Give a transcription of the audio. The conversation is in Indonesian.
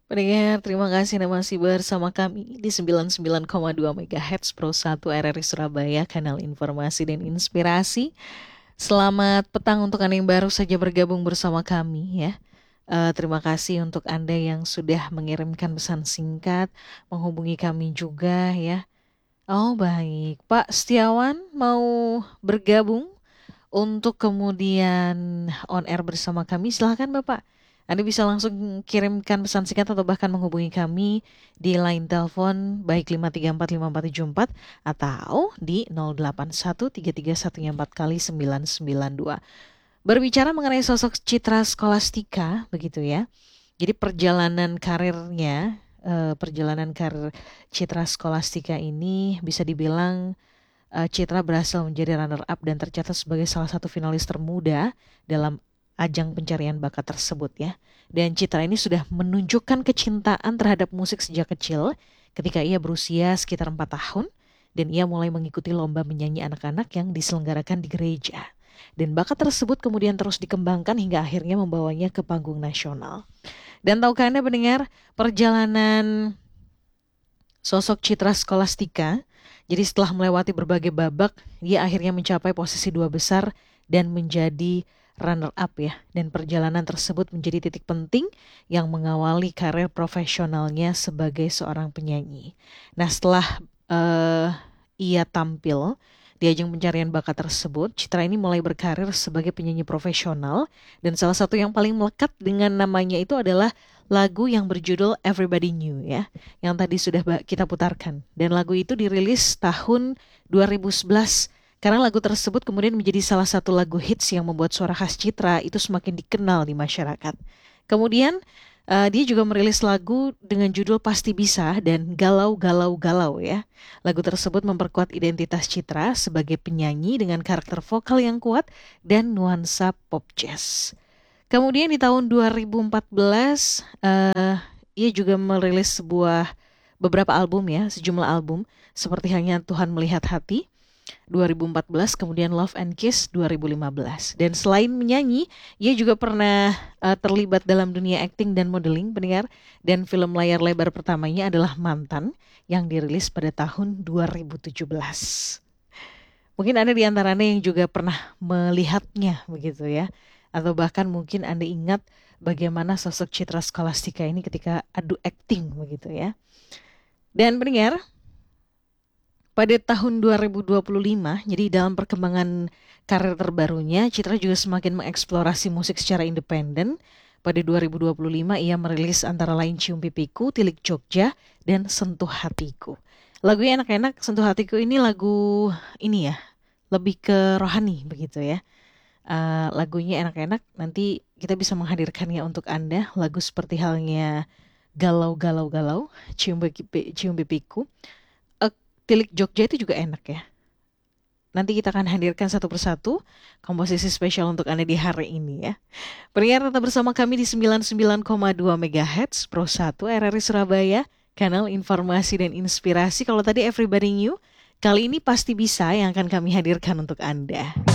Pendengar, terima kasih Anda masih bersama kami di 99,2 MHz Pro 1 RRI Surabaya, kanal informasi dan inspirasi. Selamat petang untuk Anda yang baru saja bergabung bersama kami ya. Terima kasih untuk Anda yang sudah mengirimkan pesan singkat, menghubungi kami juga ya. Oh baik, Pak Setiawan mau bergabung untuk kemudian on air bersama kami, silahkan Bapak. Anda bisa langsung kirimkan pesan singkat atau bahkan menghubungi kami di line telepon baik 5345474 atau di 081331 kali 992. Berbicara mengenai sosok Citra Scholastika begitu ya. Jadi perjalanan karir Citra Scholastika ini bisa dibilang Citra berhasil menjadi runner-up dan tercatat sebagai salah satu finalis termuda dalam ajang pencarian bakat tersebut ya. Dan Citra ini sudah menunjukkan kecintaan terhadap musik sejak kecil ketika ia berusia sekitar 4 tahun dan ia mulai mengikuti lomba menyanyi anak-anak yang diselenggarakan di gereja. Dan bakat tersebut kemudian terus dikembangkan hingga akhirnya membawanya ke panggung nasional. Dan tahukah Anda mendengar perjalanan sosok Citra Scholastika? Jadi setelah melewati berbagai babak, dia akhirnya mencapai posisi 2 besar dan menjadi runner-up ya. Dan perjalanan tersebut menjadi titik penting yang mengawali karir profesionalnya sebagai seorang penyanyi. Nah setelah ia tampil di ajang pencarian bakat tersebut, Citra ini mulai berkarir sebagai penyanyi profesional. Dan salah satu yang paling melekat dengan namanya itu adalah lagu yang berjudul Everybody Knew ya, yang tadi sudah kita putarkan. Dan lagu itu dirilis tahun 2011. Karena lagu tersebut kemudian menjadi salah satu lagu hits yang membuat suara khas Citra itu semakin dikenal di masyarakat. Kemudian dia juga merilis lagu dengan judul Pasti Bisa dan Galau Galau Galau ya. Lagu tersebut memperkuat identitas Citra sebagai penyanyi dengan karakter vokal yang kuat dan nuansa pop jazz. Kemudian di tahun 2014, ia juga merilis beberapa album ya, sejumlah album seperti Hanya Tuhan Melihat Hati 2014, kemudian Love and Kiss 2015. Dan selain menyanyi, ia juga pernah terlibat dalam dunia akting dan modeling, pendengar. Dan film layar lebar pertamanya adalah Mantan yang dirilis pada tahun 2017. Mungkin Anda di antara Anda yang juga pernah melihatnya begitu ya. Atau bahkan mungkin Anda ingat bagaimana sosok Citra Scholastika ini ketika adu akting begitu ya. Dan pendengar, pada tahun 2025, jadi dalam perkembangan karir terbarunya, Citra juga semakin mengeksplorasi musik secara independen. Pada 2025, ia merilis antara lain Cium Pipiku, Tilik Jogja, dan Sentuh Hatiku. Lagunya enak-enak, Sentuh Hatiku ini lagu ini ya, lebih ke rohani begitu ya. Lagunya enak-enak, nanti kita bisa menghadirkannya untuk Anda. Lagu seperti halnya Galau Galau Galau, Cium Pipiku, Tilik Jogja itu juga enak ya. Nanti kita akan hadirkan satu persatu komposisi spesial untuk Anda di hari ini ya. Pendengar tetap bersama kami di 99,2 MHz Pro 1 RRI Surabaya, kanal informasi dan inspirasi. Kalau tadi Everybody Knew, kali ini Pasti Bisa yang akan kami hadirkan untuk Anda.